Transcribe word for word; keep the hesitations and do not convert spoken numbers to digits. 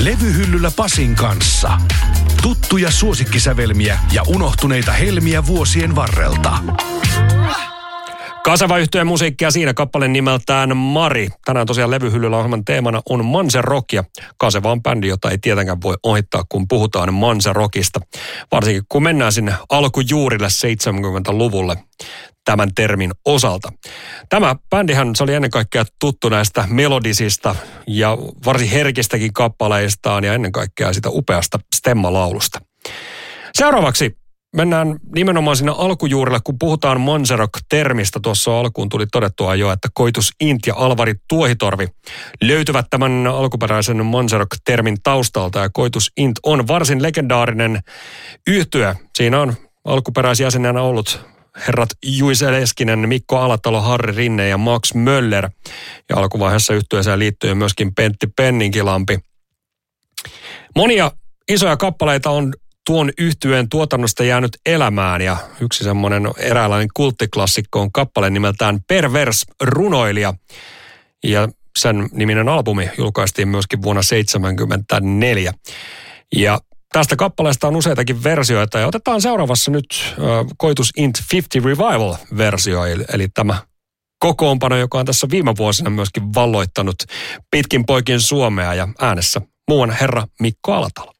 Levyhyllyllä Pasin kanssa. Tuttuja suosikkisävelmiä ja unohtuneita helmiä vuosien varrelta. Kaseva yhtyeen musiikkia siinä kappale nimeltään Mari. Tänään tosiaan levyhyllyllä ohjelman teemana on Manze Rock ja Kaseva on bändi, jota ei tietenkään voi ohittaa, kun puhutaan Manze Rockista. Varsinkin kun mennään sinne alkujuurille seitsemänkymmentäluvulle tämän termin osalta. Tämä bändihän se oli ennen kaikkea tuttu näistä melodisista ja varsin herkistäkin kappaleistaan ja ennen kaikkea sitä upeasta stemmalaulusta. Seuraavaksi mennään nimenomaan sinne alkujuurille, kun puhutaan Manze Rock-termistä. Tuossa alkuun tuli todettua jo, että Koitus Int ja Alvari Tuohitorvi löytyvät tämän alkuperäisen Manze Rock-termin taustalta. Ja Koitus Int on varsin legendaarinen yhtye. Siinä on alkuperäisjäsenenä ollut herrat Juise Leskinen, Mikko Alatalo, Harri Rinne ja Max Möller. Ja alkuvaiheessa yhtyeeseen liittyy myöskin Pentti Penninkilampi. Monia isoja kappaleita on tuon yhtyeen tuotannosta jäänyt elämään ja yksi semmoinen eräänlainen kulttiklassikko on kappale nimeltään Pervers runoilija. Ja sen niminen albumi julkaistiin myöskin vuonna seitsemänkymmentäneljä. Ja tästä kappaleesta on useitakin versioita ja otetaan seuraavassa nyt äh, Koitus Int viisikymmentä Revival-versio, eli, eli tämä kokoonpano, joka on tässä viime vuosina myöskin valloittanut pitkin poikin Suomea ja äänessä muun herra Mikko Alatalo.